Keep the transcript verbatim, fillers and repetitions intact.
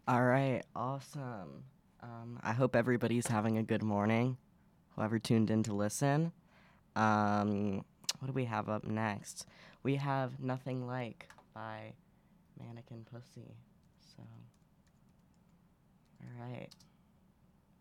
All right, awesome. Um, I hope everybody's having a good morning. Whoever tuned in to listen. Um, what do we have up next? We have Nothing Like by Mannequin Pussy. So, all right.